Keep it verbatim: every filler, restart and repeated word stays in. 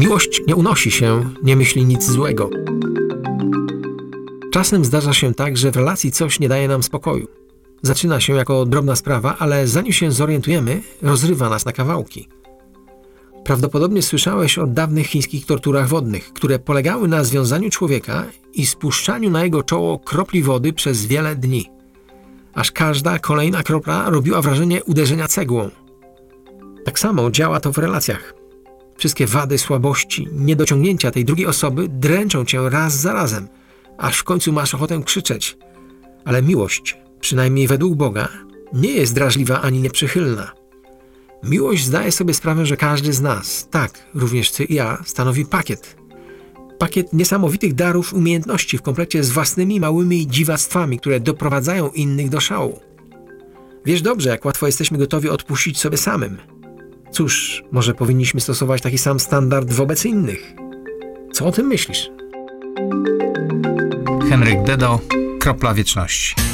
Miłość nie unosi się, nie myśli nic złego. Czasem zdarza się tak, że w relacji coś nie daje nam spokoju. Zaczyna się jako drobna sprawa, ale zanim się zorientujemy, rozrywa nas na kawałki. Prawdopodobnie słyszałeś o dawnych chińskich torturach wodnych, które polegały na związaniu człowieka i spuszczaniu na jego czoło kropli wody przez wiele dni. Aż każda kolejna kropla robiła wrażenie uderzenia cegłą. Tak samo działa to w relacjach. Wszystkie wady, słabości, niedociągnięcia tej drugiej osoby dręczą cię raz za razem, aż w końcu masz ochotę krzyczeć. Ale miłość, przynajmniej według Boga, nie jest drażliwa ani nieprzychylna. Miłość zdaje sobie sprawę, że każdy z nas, tak, również ty i ja, stanowi pakiet. Pakiet niesamowitych darów, umiejętności w komplecie z własnymi małymi dziwactwami, które doprowadzają innych do szału. Wiesz dobrze, jak łatwo jesteśmy gotowi odpuścić sobie samym. Cóż, może powinniśmy stosować taki sam standard wobec innych. Co o tym myślisz? Henryk Dedo, Kropla Wieczności.